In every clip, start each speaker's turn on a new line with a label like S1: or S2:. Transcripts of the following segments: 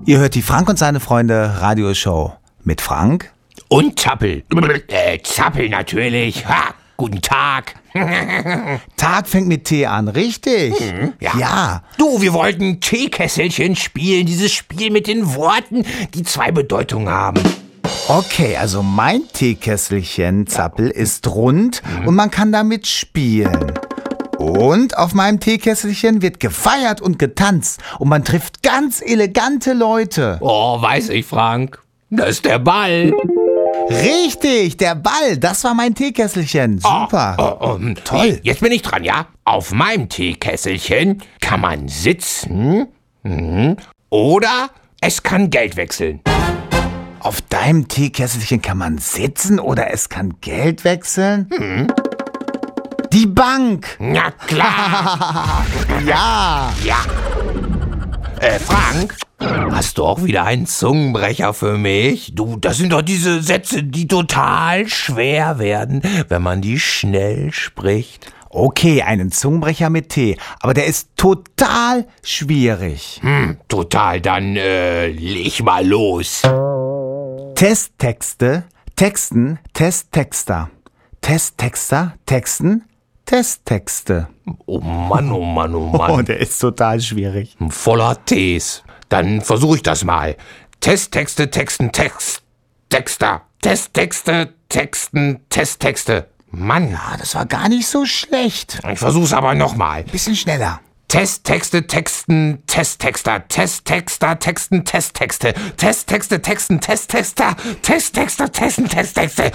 S1: Ihr hört die Frank und seine Freunde Radioshow mit Frank
S2: und Zappel. Zappel natürlich. Ha, guten Tag.
S1: Tag fängt mit T an, richtig? Ja.
S2: Du, wir wollten Teekesselchen spielen. Dieses Spiel mit den Worten, die zwei Bedeutungen haben.
S1: Okay, also mein Teekesselchen, Zappel, ist rund und man kann damit spielen. Und auf meinem Teekesselchen wird gefeiert und getanzt und man trifft ganz elegante Leute.
S2: Oh, weiß ich, Frank. Das ist der Ball.
S1: Richtig, der Ball, das war mein Teekesselchen. Super.
S2: Toll. Jetzt bin ich dran, ja? Auf meinem Teekesselchen kann man sitzen oder es kann Geld wechseln.
S1: Auf deinem Teekesselchen kann man sitzen oder es kann Geld wechseln? Die Bank.
S2: Na klar.
S1: Ja.
S2: Ja. Frank, hast du auch wieder einen Zungenbrecher für mich? Du, das sind doch diese Sätze, die total schwer werden, wenn man die schnell spricht.
S1: Okay, einen Zungenbrecher mit T, aber der ist total schwierig.
S2: Total, dann leg mal los.
S1: Testtexte, Texten, Testtexter. Testtexter, Texten, Testtexte.
S2: Oh Mann, oh Mann, oh Mann.
S1: Oh, der ist total schwierig.
S2: Voller Ts. Dann versuche ich das mal. Testtexte, Texten, Texter. Testtexte, Texten, Testtexte. Mann.
S1: Ja, das war gar nicht so schlecht.
S2: Ich versuch's aber nochmal.
S1: Bisschen schneller.
S2: Testtexte, Texten, Testtexter. Testtexter, Texten, Testtexte. Testtexte, Texten, Testtexter. Testtexter, Texten, Testtexte.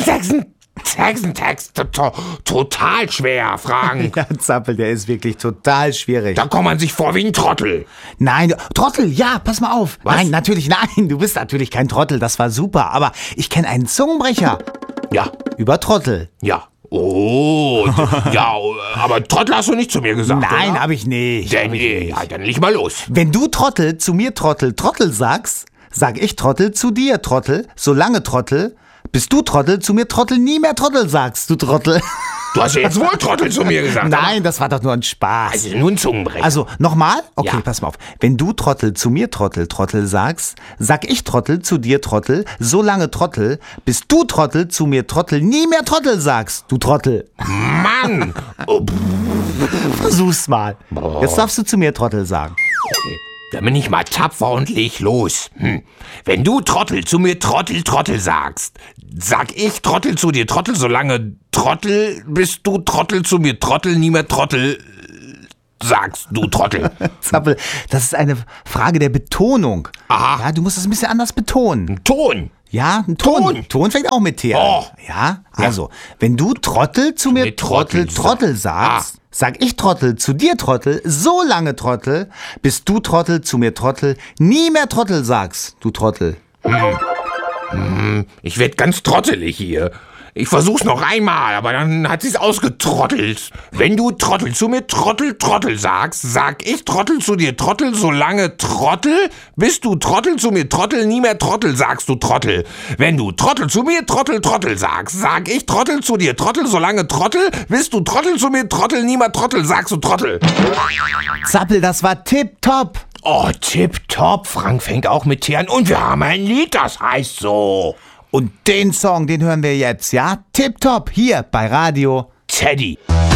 S2: Texte. Total schwer, Frank.
S1: Ja, Zappel, der ist wirklich total schwierig.
S2: Da kommt man sich vor wie ein Trottel.
S1: Nein, Trottel, ja, pass mal auf.
S2: Was?
S1: Nein, du bist natürlich kein Trottel, das war super, aber ich kenne einen Zungenbrecher.
S2: Ja.
S1: Über Trottel.
S2: Ja. Oh, ja, aber Trottel hast du nicht zu mir gesagt,
S1: Nein,
S2: oder?
S1: hab ich nicht.
S2: Dann leg mal los.
S1: Wenn du Trottel zu mir Trottel sagst, sag ich Trottel zu dir Trottel, solange Trottel, bis du Trottel zu mir Trottel nie mehr Trottel sagst, du Trottel.
S2: Du hast ja jetzt wohl Trottel zu mir gesagt.
S1: Nein, das war doch nur ein Spaß.
S2: Also nur ein Zungenbrecher.
S1: Also, nochmal? Okay,
S2: Ja.
S1: pass mal auf. Wenn du Trottel zu mir Trottel sagst, sag ich Trottel zu dir Trottel, solange Trottel, bis du Trottel zu mir Trottel nie mehr Trottel sagst, du Trottel.
S2: Mann. Oh,
S1: Versuch's mal. Jetzt darfst du zu mir Trottel sagen.
S2: okay. Dann bin ich mal tapfer und leg los. Wenn du Trottel zu mir Trottel sagst, sag ich Trottel zu dir Trottel, solange Trottel, bis du Trottel zu mir Trottel nie mehr Trottel sagst, du Trottel.
S1: Zappel, das ist eine Frage der Betonung.
S2: Aha.
S1: Ja, du musst das ein bisschen anders betonen.
S2: Ton.
S1: Ja, ein Ton.
S2: Ton.
S1: Ton fängt auch mit T an.
S2: Oh.
S1: Ja, also, wenn du Trottel zu mir
S2: mir Trottel
S1: Trottel sagst, sag ich Trottel zu dir Trottel, so lange Trottel, bis du Trottel zu mir Trottel nie mehr Trottel sagst, du Trottel.
S2: Ich werd ganz trottelig hier. Ich versuch's noch einmal, aber dann hat sie's ausgetrottelt. Wenn du Trottel zu mir Trottel sagst, sag ich Trottel zu dir Trottel, solange Trottel, bis du Trottel zu mir Trottel nie mehr Trottel sagst, du Trottel. Wenn du Trottel zu mir Trottel sagst, sag ich Trottel zu dir Trottel, solange Trottel, bis du Trottel zu mir Trottel nie mehr Trottel sagst, du Trottel.
S1: Zappel, das war tipptopp.
S2: Oh, tipptopp. Frank fängt auch mit T an und wir haben ein Lied, das heißt so.
S1: Und den Song, den hören wir jetzt, ja? Tipptopp, hier bei Radio
S2: Teddy.